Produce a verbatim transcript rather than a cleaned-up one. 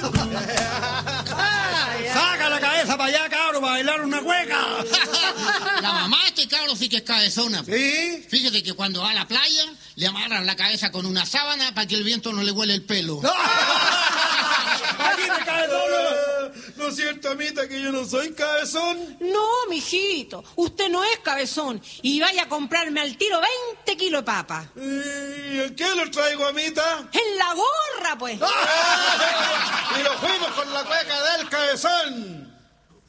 ¡Saca la cabeza para allá, cabro, para bailar una cueca! La mamá de este cabro sí que es cabezona. ¿Sí? Fíjate que cuando va a la playa, le amarran la cabeza con una sábana para que el viento no le huele el pelo. ¡Aquí me cabezón! ¿No es cierto, amita, que yo no soy cabezón? No, mijito, usted no es cabezón. Y vaya a comprarme al tiro veinte kilos de papa. ¿Y en qué lo traigo, amita? En la gorra, pues. Y lo fuimos con la cueca del cabezón.